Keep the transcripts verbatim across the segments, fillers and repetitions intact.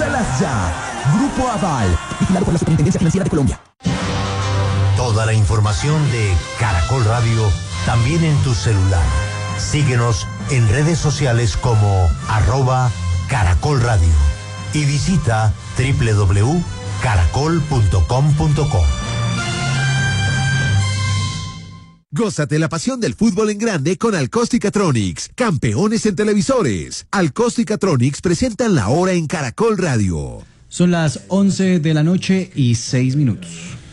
Pídelas ya. Grupo Aval, vigilado por la Superintendencia Financiera de Colombia. Toda la información de Caracol Radio también en tu celular. Síguenos en redes sociales como arroba Caracol Radio y visita doble u doble u doble u punto caracol punto com punto co. Gózate la pasión del fútbol en grande con Alcosticatronics, campeones en televisores. Alcosticatronics presentan la hora en Caracol Radio. Son las once de la noche y seis minutos.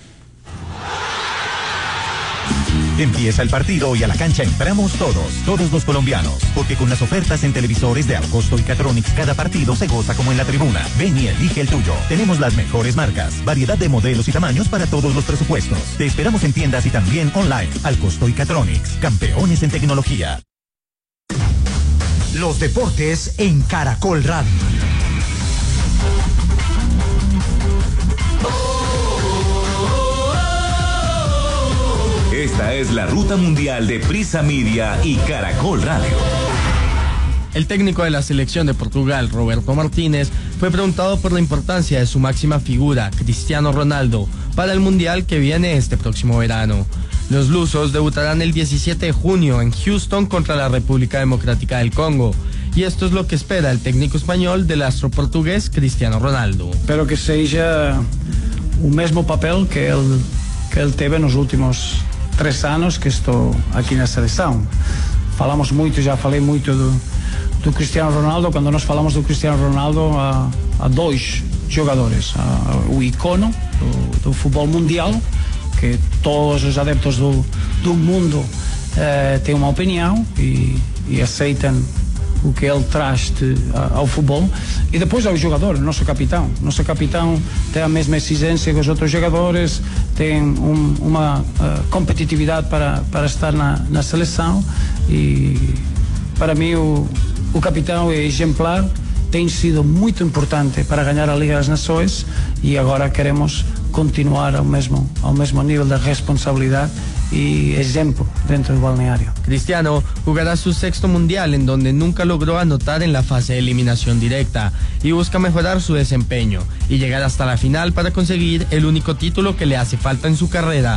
Empieza el partido y a la cancha entramos todos, todos los colombianos, porque con las ofertas en televisores de Alcosto y Catronics cada partido se goza como en la tribuna. Ven y elige el tuyo. Tenemos las mejores marcas, variedad de modelos y tamaños para todos los presupuestos. Te esperamos en tiendas y también online. Alcosto y Catronics, campeones en tecnología. Los deportes en Caracol Radio. Esta es la ruta mundial de Prisa Media y Caracol Radio. El técnico de la selección de Portugal, Roberto Martínez, fue preguntado por la importancia de su máxima figura, Cristiano Ronaldo, para el Mundial que viene este próximo verano. Los lusos debutarán el diecisiete de junio en Houston contra la República Democrática del Congo. Y esto es lo que espera el técnico español del astro portugués, Cristiano Ronaldo. Espero que seja o mesmo papel que ele, que ele teve nos últimos três anos que estou aqui na seleção. Falamos muito, já falei muito do, do Cristiano Ronaldo. Quando nós falamos do Cristiano Ronaldo, há, há dois jogadores. Há o icono do, do futebol mundial, que todos os adeptos do, do mundo eh, têm uma opinião e, e aceitam o que ele traz de, ao futebol. E depois ao jogador, o nosso capitão. O nosso capitão tem a mesma exigência que os outros jogadores, tem um, uma uh, competitividade para, para estar na, na seleção. E para mim o, o capitão é exemplar, tem sido muito importante para ganhar a Liga das Nações e agora queremos continuar ao mesmo, ao mesmo nível de responsabilidade y ejemplo dentro del balneario. Cristiano jugará su sexto mundial en donde nunca logró anotar en la fase de eliminación directa y busca mejorar su desempeño y llegar hasta la final para conseguir el único título que le hace falta en su carrera.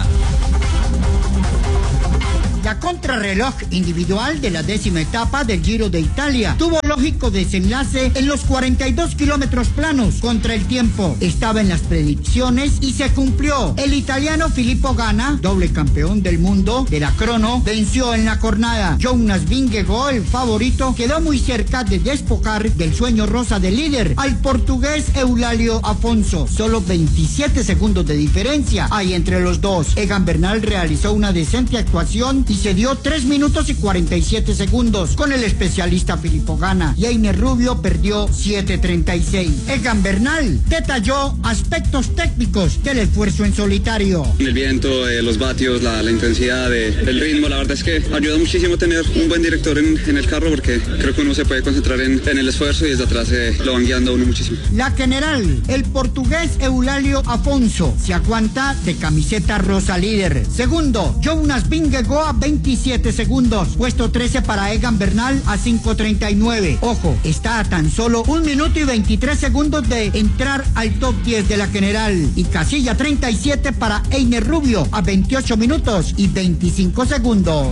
La contrarreloj individual de la décima etapa del Giro de Italia tuvo lógico desenlace en los cuarenta y dos kilómetros planos contra el tiempo. Estaba en las predicciones y se cumplió. El italiano Filippo Ganna, doble campeón del mundo de la crono, venció en la jornada. Jonas Vingegaard, el favorito, quedó muy cerca de despojar del sueño rosa del líder al portugués Eulálio Afonso. Solo veintisiete segundos de diferencia hay entre los dos. Egan Bernal realizó una decente actuación y se dio tres minutos y cuarenta y siete segundos con el especialista Filippo Ganna. Y Einer Rubio perdió siete treinta y seis. Egan Bernal detalló aspectos técnicos del esfuerzo en solitario. El viento, eh, los vatios, la, la intensidad, eh, el ritmo, la verdad es que ayuda muchísimo tener un buen director en, en el carro porque creo que uno se puede concentrar en, en el esfuerzo y desde atrás eh, lo van guiando a uno muchísimo. La general, el portugués Eulálio Afonso, se aguanta de camiseta rosa líder. Segundo, Jonas Vingegaard, veintisiete segundos. Puesto trece para Egan Bernal a cinco treinta y nueve. Ojo, está a tan solo un minuto y veintitrés segundos de entrar al top diez de la general. Y casilla treinta y siete para Einer Rubio a veintiocho minutos y veinticinco segundos.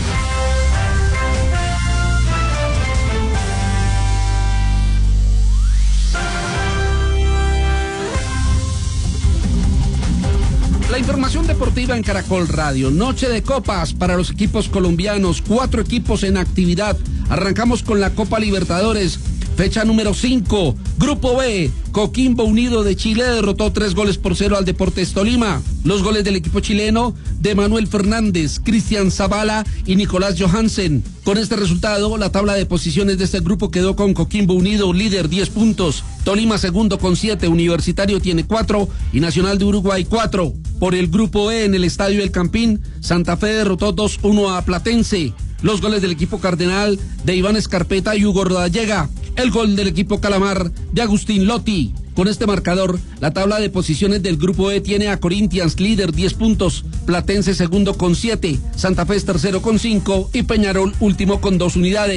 La información deportiva en Caracol Radio. Noche de copas para los equipos colombianos. Cuatro equipos en actividad. Arrancamos con la Copa Libertadores. Fecha número cinco. Grupo B. Coquimbo Unido de Chile derrotó tres goles por cero al Deportes Tolima. Los goles del equipo chileno de Manuel Fernández, Cristian Zavala y Nicolás Johansen. Con este resultado, la tabla de posiciones de este grupo quedó con Coquimbo Unido líder diez puntos. Tolima segundo con siete, Universitario tiene cuatro y Nacional de Uruguay cuatro. Por el grupo E en el Estadio El Campín, Santa Fe derrotó dos uno a Platense. Los goles del equipo Cardenal de Iván Escarpeta y Hugo Rodallega. El gol del equipo Calamar de Agustín Lotti. Con este marcador, la tabla de posiciones del grupo E tiene a Corinthians líder diez puntos, Platense segundo con siete, Santa Fe es tercero con cinco y Peñarol último con dos unidades.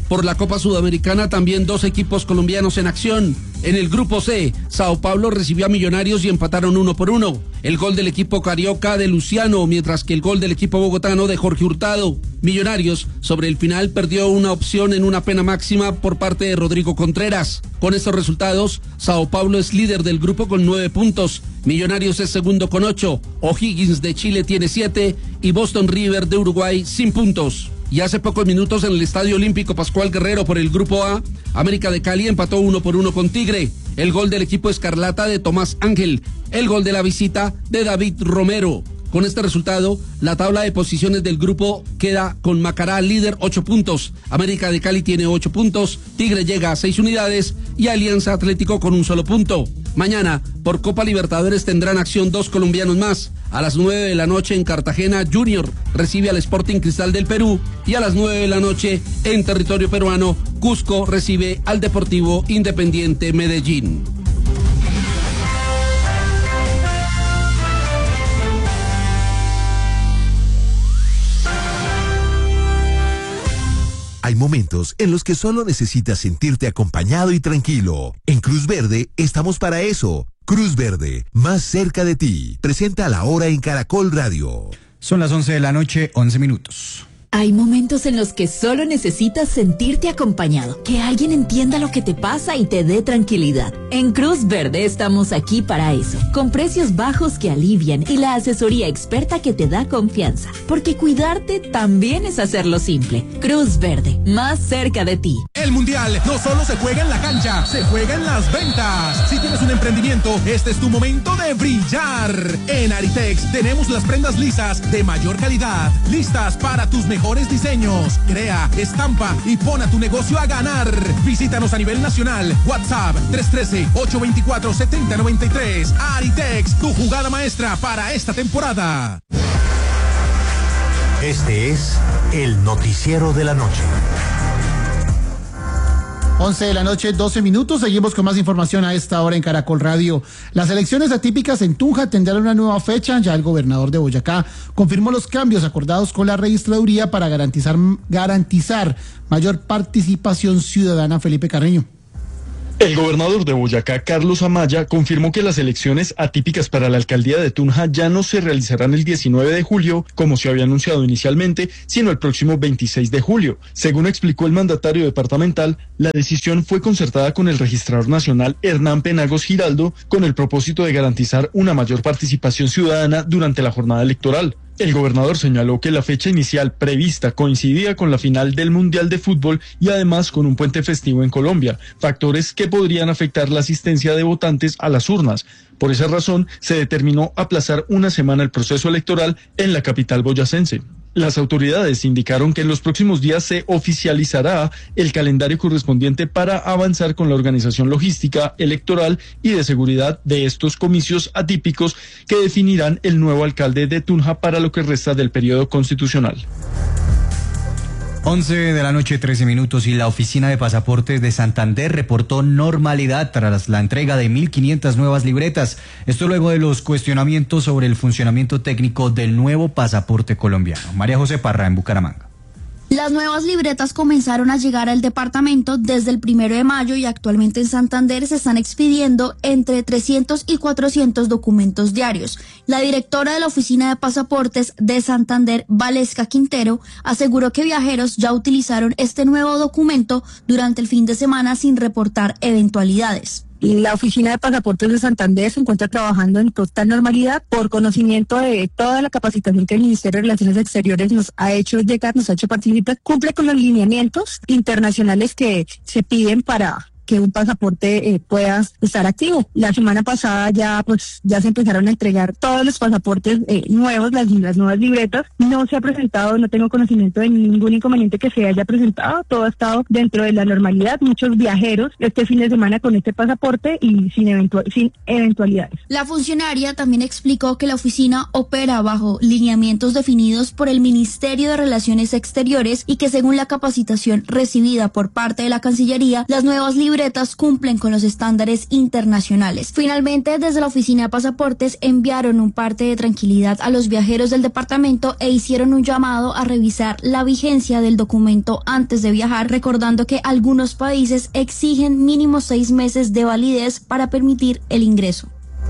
Por la Copa Sudamericana también dos equipos colombianos en acción. En el grupo C, Sao Paulo recibió a Millonarios y empataron uno por uno. El gol del equipo carioca de Luciano, mientras que el gol del equipo bogotano de Jorge Hurtado. Millonarios, sobre el final, perdió una opción en una pena máxima por parte de Rodrigo Contreras. Con estos resultados, Sao Paulo es líder del grupo con nueve puntos. Millonarios es segundo con ocho. O'Higgins de Chile tiene siete y Boston River de Uruguay sin puntos. Y hace pocos minutos en el Estadio Olímpico Pascual Guerrero por el Grupo A, América de Cali empató uno por uno con Tigre. El gol del equipo Escarlata de Tomás Ángel. El gol de la visita de David Romero. Con este resultado, la tabla de posiciones del grupo queda con Macará líder ocho puntos. América de Cali tiene ocho puntos. Tigre llega a seis unidades y Alianza Atlético con un solo punto. Mañana, por Copa Libertadores tendrán acción dos colombianos más. A las nueve de la noche en Cartagena, Junior recibe al Sporting Cristal del Perú. Y a las nueve de la noche en territorio peruano, Cusco recibe al Deportivo Independiente Medellín. Hay momentos en los que solo necesitas sentirte acompañado y tranquilo. En Cruz Verde estamos para eso. Cruz Verde, más cerca de ti. Presenta La Hora en Caracol Radio. Son las once de la noche, once minutos. Hay momentos en los que solo necesitas sentirte acompañado, que alguien entienda lo que te pasa y te dé tranquilidad. En Cruz Verde estamos aquí para eso, con precios bajos que alivian y la asesoría experta que te da confianza, porque cuidarte también es hacerlo simple. Cruz Verde, más cerca de ti. El Mundial no solo se juega en la cancha, se juega en las ventas. Si tienes un emprendimiento, este es tu momento de brillar. En Aritex tenemos las prendas lisas de mayor calidad, listas para tus mejores diseños. Crea, estampa y pon a tu negocio a ganar. Visítanos a nivel nacional. WhatsApp tres uno tres, ocho dos cuatro, siete cero nueve tres. Aritex, tu jugada maestra para esta temporada. Este es el noticiero de la noche. once de la noche, doce minutos. Seguimos con más información a esta hora en Caracol Radio. Las elecciones atípicas en Tunja tendrán una nueva fecha. Ya el gobernador de Boyacá confirmó los cambios acordados con la registraduría para garantizar, garantizar mayor participación ciudadana. Felipe Carreño. El gobernador de Boyacá, Carlos Amaya, confirmó que las elecciones atípicas para la alcaldía de Tunja ya no se realizarán el diecinueve de julio, como se había anunciado inicialmente, sino el próximo veintiséis de julio. Según explicó el mandatario departamental, la decisión fue concertada con el registrador nacional Hernán Penagos Giraldo, con el propósito de garantizar una mayor participación ciudadana durante la jornada electoral. El gobernador señaló que la fecha inicial prevista coincidía con la final del Mundial de Fútbol y además con un puente festivo en Colombia, factores que podrían afectar la asistencia de votantes a las urnas. Por esa razón, se determinó aplazar una semana el proceso electoral en la capital boyacense. Las autoridades indicaron que en los próximos días se oficializará el calendario correspondiente para avanzar con la organización logística, electoral y de seguridad de estos comicios atípicos que definirán el nuevo alcalde de Tunja para lo que resta del periodo constitucional. once de la noche, trece minutos, y la Oficina de Pasaportes de Santander reportó normalidad tras la entrega de mil quinientas nuevas libretas. Esto luego de los cuestionamientos sobre el funcionamiento técnico del nuevo pasaporte colombiano. María José Parra, en Bucaramanga. Las nuevas libretas comenzaron a llegar al departamento desde el primero de mayo y actualmente en Santander se están expidiendo entre trescientos y cuatrocientos documentos diarios. La directora de la Oficina de Pasaportes de Santander, Valesca Quintero, aseguró que viajeros ya utilizaron este nuevo documento durante el fin de semana sin reportar eventualidades. La Oficina de Pasaportes de Santander se encuentra trabajando en total normalidad por conocimiento de toda la capacitación que el Ministerio de Relaciones Exteriores nos ha hecho llegar, nos ha hecho participar, cumple con los lineamientos internacionales que se piden para que un pasaporte eh, pueda estar activo. La semana pasada ya pues ya se empezaron a entregar todos los pasaportes eh, nuevos, las, las nuevas libretas. No se ha presentado, no tengo conocimiento de ningún inconveniente que se haya presentado. Todo ha estado dentro de la normalidad. Muchos viajeros este fin de semana con este pasaporte y sin, eventual, sin eventualidades. La funcionaria también explicó que la oficina opera bajo lineamientos definidos por el Ministerio de Relaciones Exteriores y que según la capacitación recibida por parte de la Cancillería, las nuevas libretas libretas cumplen con los estándares internacionales. Finalmente, desde la oficina de pasaportes enviaron un parte de tranquilidad a los viajeros del departamento e hicieron un llamado a revisar la vigencia del documento antes de viajar, recordando que algunos países exigen mínimo seis meses de validez para permitir el ingreso.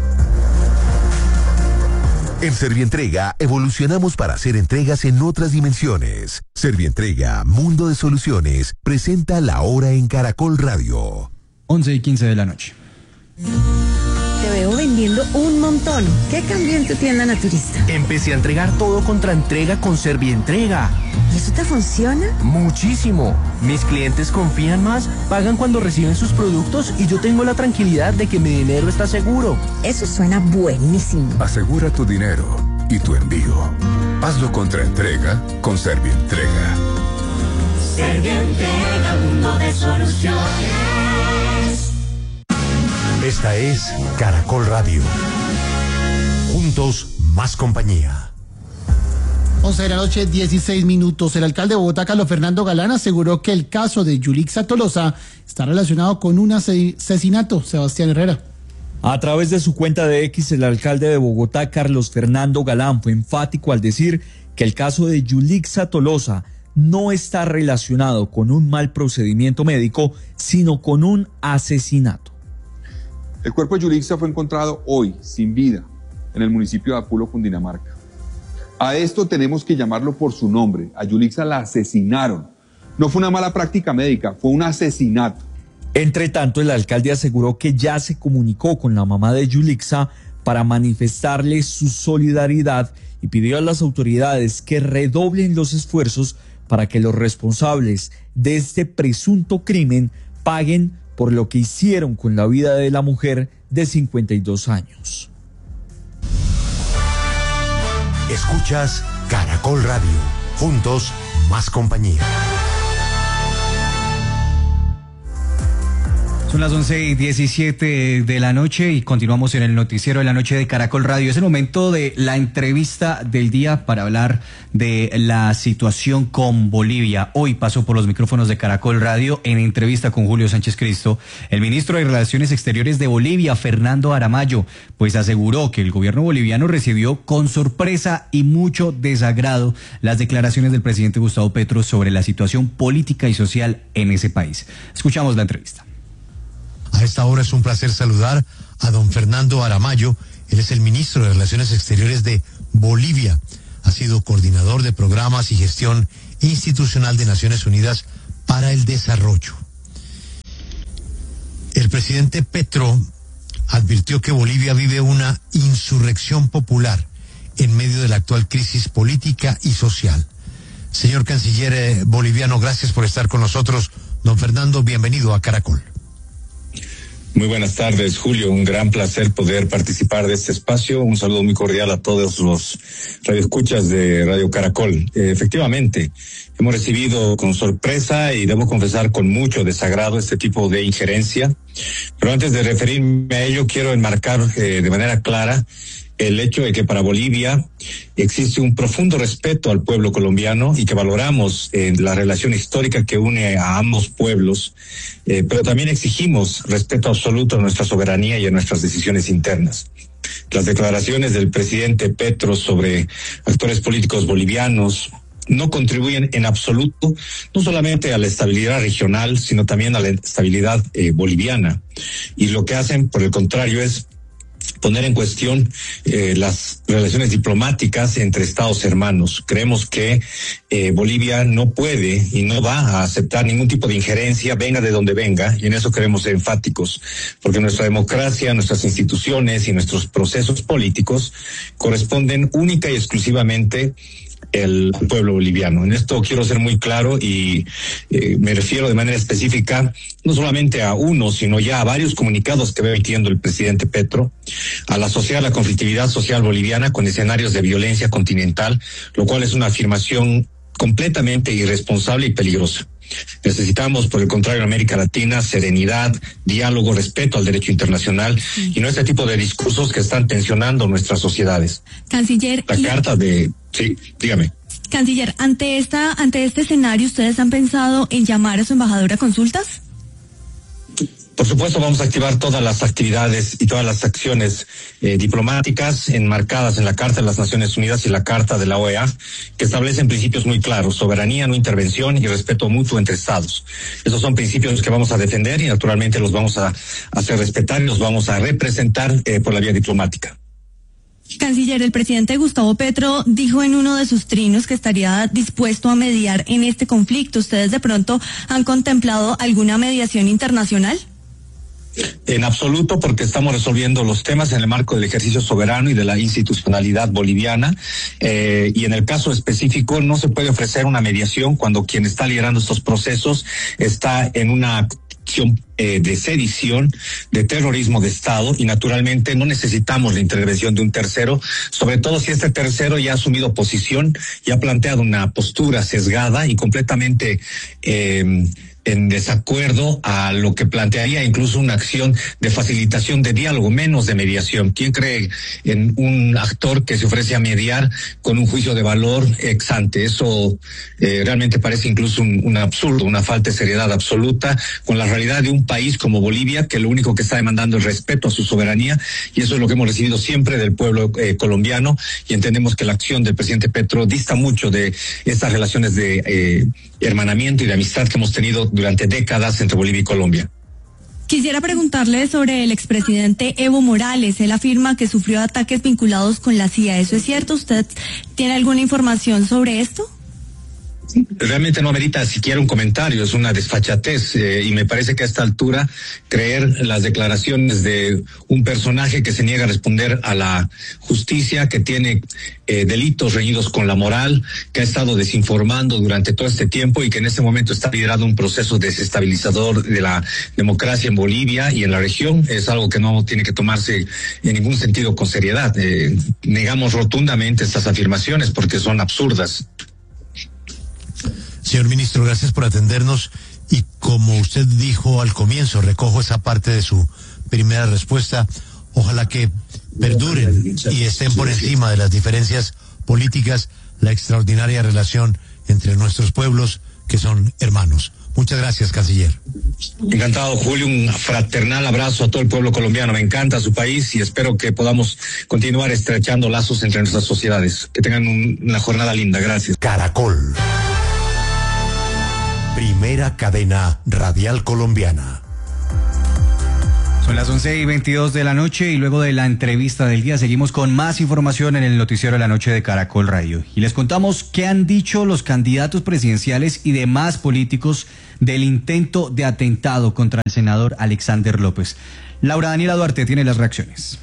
En Servientrega evolucionamos para hacer entregas en otras dimensiones. Servientrega, Mundo de Soluciones, presenta La Hora en Caracol Radio. once y quince de la noche. Te veo vendiendo un montón. ¿Qué cambió en tu tienda naturista? Empecé a entregar todo contra entrega con Servientrega. ¿Y eso te funciona? Muchísimo. Mis clientes confían más, pagan cuando reciben sus productos y yo tengo la tranquilidad de que mi dinero está seguro. Eso suena buenísimo. Asegura tu dinero y tu envío. Hazlo contra entrega con Servientrega. Servientrega, mundo de soluciones. Esta es Caracol Radio. Juntos, más compañía. once de la noche, dieciséis minutos. El alcalde de Bogotá, Carlos Fernando Galán, aseguró que el caso de Yulixa Tolosa está relacionado con un asesinato. Sebastián Herrera. A través de su cuenta de X, el alcalde de Bogotá, Carlos Fernando Galán, fue enfático al decir que el caso de Yulixa Tolosa no está relacionado con un mal procedimiento médico, sino con un asesinato. El cuerpo de Yulixa fue encontrado hoy, sin vida, en el municipio de Apulo, Cundinamarca. A esto tenemos que llamarlo por su nombre. A Yulixa la asesinaron. No fue una mala práctica médica, fue un asesinato. Entre tanto, el alcalde aseguró que ya se comunicó con la mamá de Yulixa para manifestarle su solidaridad y pidió a las autoridades que redoblen los esfuerzos para que los responsables de este presunto crimen paguen por lo que hicieron con la vida de la mujer de cincuenta y dos años. Escuchas Caracol Radio. Juntos, más compañía. Son las once y diecisiete de la noche y continuamos en el noticiero de la noche de Caracol Radio. Es el momento de la entrevista del día para hablar de la situación con Bolivia. Hoy pasó por los micrófonos de Caracol Radio en entrevista con Julio Sánchez Cristo, el ministro de Relaciones Exteriores de Bolivia, Fernando Aramayo, pues aseguró que el gobierno boliviano recibió con sorpresa y mucho desagrado las declaraciones del presidente Gustavo Petro sobre la situación política y social en ese país. Escuchamos la entrevista. A esta hora es un placer saludar a don Fernando Aramayo. Él es el ministro de Relaciones Exteriores de Bolivia. Ha sido coordinador de programas y gestión institucional de Naciones Unidas para el Desarrollo. El presidente Petro advirtió que Bolivia vive una insurrección popular en medio de la actual crisis política y social. Señor canciller eh, boliviano, gracias por estar con nosotros. Don Fernando, bienvenido a Caracol. Muy buenas tardes, Julio. Un gran placer poder participar de este espacio. Un saludo muy cordial a todos los radioescuchas de Radio Caracol. Eh, efectivamente, hemos recibido con sorpresa y debo confesar con mucho desagrado este tipo de injerencia. Pero antes de referirme a ello, quiero enmarcar eh, de manera clara el hecho de que para Bolivia existe un profundo respeto al pueblo colombiano y que valoramos eh, la relación histórica que une a ambos pueblos, eh, pero también exigimos respeto absoluto a nuestra soberanía y a nuestras decisiones internas. Las declaraciones del presidente Petro sobre actores políticos bolivianos no contribuyen en absoluto, no solamente a la estabilidad regional, sino también a la estabilidad eh, boliviana. Y lo que hacen, por el contrario, es poner en cuestión eh, las relaciones diplomáticas entre estados hermanos. Creemos que eh, Bolivia no puede y no va a aceptar ningún tipo de injerencia, venga de donde venga, y en eso queremos ser enfáticos, porque nuestra democracia, nuestras instituciones y nuestros procesos políticos corresponden única y exclusivamente el pueblo boliviano. En esto quiero ser muy claro y eh, me refiero de manera específica no solamente a uno, sino ya a varios comunicados que va emitiendo el presidente Petro, al asociar la conflictividad social boliviana con escenarios de violencia continental, lo cual es una afirmación completamente irresponsable y peligrosa. Necesitamos, por el contrario, en América Latina, serenidad, diálogo, respeto al derecho internacional sí. y no este tipo de discursos que están tensionando nuestras sociedades. Canciller. La y... carta de... Sí, dígame. Canciller, ante esta, ante este escenario, ¿ustedes han pensado en llamar a su embajador a consultas? Por supuesto, vamos a activar todas las actividades y todas las acciones eh, diplomáticas enmarcadas en la Carta de las Naciones Unidas y la Carta de la O E A, que establecen principios muy claros: soberanía, no intervención y respeto mutuo entre Estados. Esos son principios que vamos a defender y naturalmente los vamos a hacer respetar y los vamos a representar eh, por la vía diplomática. Canciller, el presidente Gustavo Petro dijo en uno de sus trinos que estaría dispuesto a mediar en este conflicto. ¿Ustedes de pronto han contemplado alguna mediación internacional? En absoluto, porque estamos resolviendo los temas en el marco del ejercicio soberano y de la institucionalidad boliviana, eh, y en el caso específico no se puede ofrecer una mediación cuando quien está liderando estos procesos está en una acción eh, de sedición, de terrorismo de Estado, y naturalmente no necesitamos la intervención de un tercero, sobre todo si este tercero ya ha asumido posición y ha planteado una postura sesgada y completamente eh, en desacuerdo a lo que plantearía incluso una acción de facilitación de diálogo, menos de mediación. ¿Quién cree en un actor que se ofrece a mediar con un juicio de valor ex ante? Eso eh, realmente parece incluso un, un absurdo, una falta de seriedad absoluta con la realidad de un país como Bolivia, que lo único que está demandando es respeto a su soberanía, y eso es lo que hemos recibido siempre del pueblo eh, colombiano, y entendemos que la acción del presidente Petro dista mucho de estas relaciones de eh, hermanamiento y de amistad que hemos tenido durante décadas entre Bolivia y Colombia. Quisiera preguntarle sobre el expresidente Evo Morales. Él afirma que sufrió ataques vinculados con la C I A. ¿Eso es cierto? ¿Usted tiene alguna información sobre esto? Realmente no amerita siquiera un comentario, es una desfachatez, eh, y me parece que a esta altura creer las declaraciones de un personaje que se niega a responder a la justicia, que tiene eh, delitos reñidos con la moral, que ha estado desinformando durante todo este tiempo y que en este momento está liderando un proceso desestabilizador de la democracia en Bolivia y en la región, es algo que no tiene que tomarse en ningún sentido con seriedad. Eh, negamos rotundamente estas afirmaciones porque son absurdas. Señor ministro, gracias por atendernos, y como usted dijo al comienzo, recojo esa parte de su primera respuesta, ojalá que perduren y estén por encima de las diferencias políticas la extraordinaria relación entre nuestros pueblos que son hermanos. Muchas gracias, canciller. Encantado, Julio, un fraternal abrazo a todo el pueblo colombiano, me encanta su país y espero que podamos continuar estrechando lazos entre nuestras sociedades. Que tengan un, una jornada linda, gracias. Caracol. Primera cadena radial colombiana. Son las once y veintidós de la noche y luego de la entrevista del día seguimos con más información en el noticiero de la noche de Caracol Radio. Y les contamos qué han dicho los candidatos presidenciales y demás políticos del intento de atentado contra el senador Alexander López. Laura Daniela Duarte tiene las reacciones.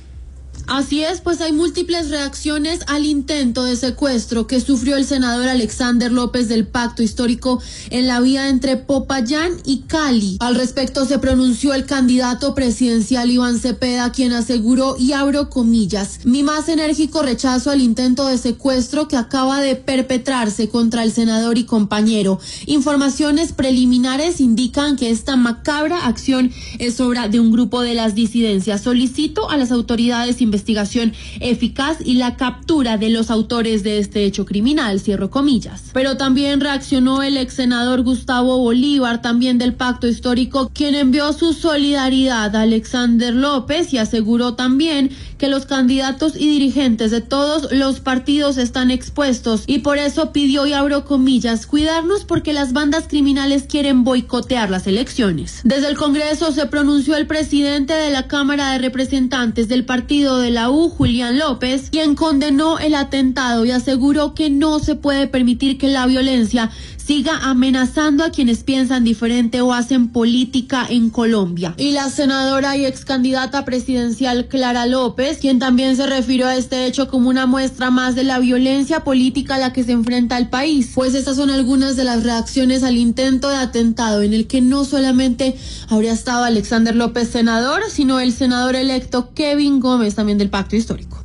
Así es, pues hay múltiples reacciones al intento de secuestro que sufrió el senador Alexander López del Pacto Histórico en la vía entre Popayán y Cali. Al respecto se pronunció el candidato presidencial Iván Cepeda, quien aseguró, y abro comillas, mi más enérgico rechazo al intento de secuestro que acaba de perpetrarse contra el senador y compañero. Informaciones preliminares indican que esta macabra acción es obra de un grupo de las disidencias. Solicito a las autoridades investigación eficaz y la captura de los autores de este hecho criminal, cierro comillas. Pero también reaccionó el ex senador Gustavo Bolívar, también del Pacto Histórico, quien envió su solidaridad a Alexander López y aseguró también que los candidatos y dirigentes de todos los partidos están expuestos y por eso pidió, y abro comillas, cuidarnos porque las bandas criminales quieren boicotear las elecciones. Desde el Congreso se pronunció el presidente de la Cámara de Representantes del partido de la U, Julián López, quien condenó el atentado y aseguró que no se puede permitir que la violencia siga amenazando a quienes piensan diferente o hacen política en Colombia. Y la senadora y ex candidata presidencial Clara López, quien también se refirió a este hecho como una muestra más de la violencia política a la que se enfrenta el país. Pues estas son algunas de las reacciones al intento de atentado, en el que no solamente habría estado Alexander López senador, sino el senador electo Kevin Gómez, también del Pacto Histórico.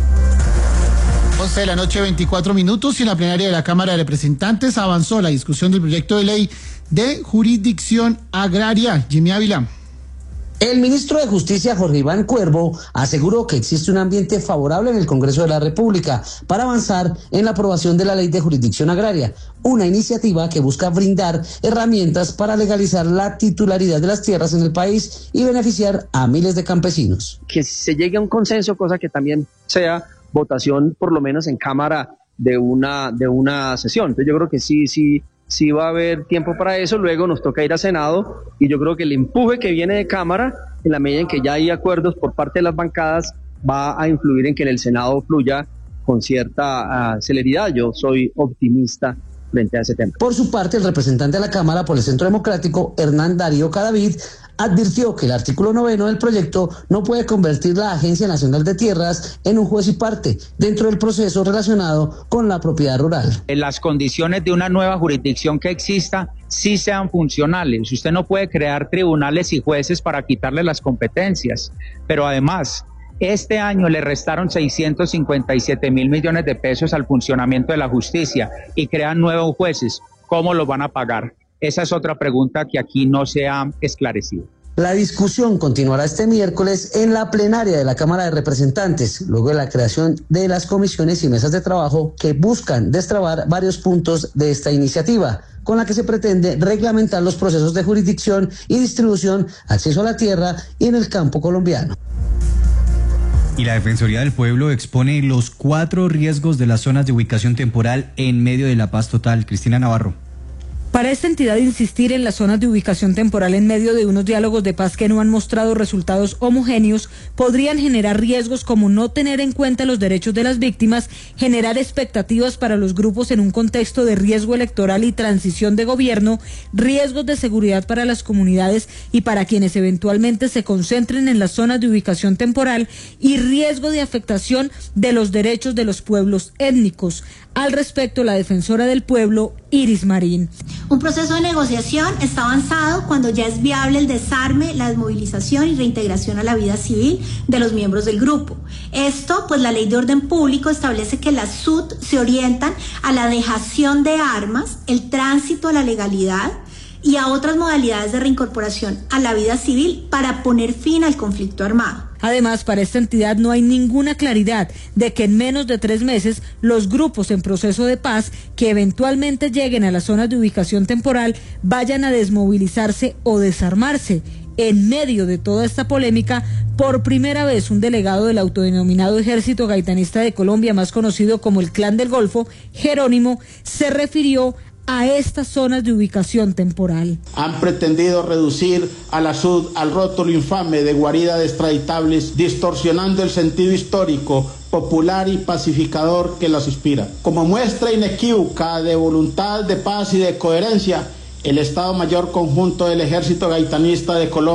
once de la noche, veinticuatro minutos, y en la plenaria de la Cámara de Representantes avanzó la discusión del proyecto de ley de jurisdicción agraria. Jimmy Ávila. El ministro de Justicia, Jorge Iván Cuervo, aseguró que existe un ambiente favorable en el Congreso de la República para avanzar en la aprobación de la Ley de Jurisdicción Agraria, una iniciativa que busca brindar herramientas para legalizar la titularidad de las tierras en el país y beneficiar a miles de campesinos. Que se llegue a un consenso, cosa que también sea votación por lo menos en Cámara de una, de una sesión. Entonces yo creo que sí, sí. Sí va a haber tiempo para eso, luego nos toca ir a Senado y yo creo que el empuje que viene de Cámara, en la medida en que ya hay acuerdos por parte de las bancadas, va a influir en que en el Senado fluya con cierta uh, celeridad. Yo soy optimista frente a ese tema. Por su parte, el representante de la Cámara por el Centro Democrático, Hernán Darío Cadavid, advirtió que el artículo noveno del proyecto no puede convertir la Agencia Nacional de Tierras en un juez y parte dentro del proceso relacionado con la propiedad rural. Las condiciones de una nueva jurisdicción que exista sí sean funcionales. Usted no puede crear tribunales y jueces para quitarle las competencias, pero además este año le restaron seiscientos cincuenta y siete mil millones de pesos al funcionamiento de la justicia y crean nuevos jueces. ¿Cómo los van a pagar? Esa es otra pregunta que aquí no se ha esclarecido. La discusión continuará este miércoles en la plenaria de la Cámara de Representantes, luego de la creación de las comisiones y mesas de trabajo que buscan destrabar varios puntos de esta iniciativa, con la que se pretende reglamentar los procesos de jurisdicción y distribución, acceso a la tierra y en el campo colombiano. Y la Defensoría del Pueblo expone los cuatro riesgos de las zonas de ubicación temporal en medio de la paz total. Cristina Navarro. Para esta entidad, insistir en las zonas de ubicación temporal en medio de unos diálogos de paz que no han mostrado resultados homogéneos podrían generar riesgos como no tener en cuenta los derechos de las víctimas, generar expectativas para los grupos en un contexto de riesgo electoral y transición de gobierno, riesgos de seguridad para las comunidades y para quienes eventualmente se concentren en las zonas de ubicación temporal y riesgo de afectación de los derechos de los pueblos étnicos. Al respecto, la defensora del pueblo, Iris Marín. Un proceso de negociación está avanzado cuando ya es viable el desarme, la desmovilización y reintegración a la vida civil de los miembros del grupo. Esto, pues la Ley de Orden Público establece que las S U T se orientan a la dejación de armas, el tránsito a la legalidad y a otras modalidades de reincorporación a la vida civil para poner fin al conflicto armado. Además, para esta entidad no hay ninguna claridad de que en menos de tres meses los grupos en proceso de paz que eventualmente lleguen a las zonas de ubicación temporal vayan a desmovilizarse o desarmarse. En medio de toda esta polémica, por primera vez un delegado del autodenominado Ejército Gaitanista de Colombia, más conocido como el Clan del Golfo, Jerónimo, se refirió a estas zonas de ubicación temporal. Han pretendido reducir a la S U D al rótulo infame de guarida de extraditables, distorsionando el sentido histórico, popular y pacificador que las inspira. Como muestra inequívoca de voluntad de paz y de coherencia, el Estado Mayor Conjunto del Ejército Gaitanista de Colombia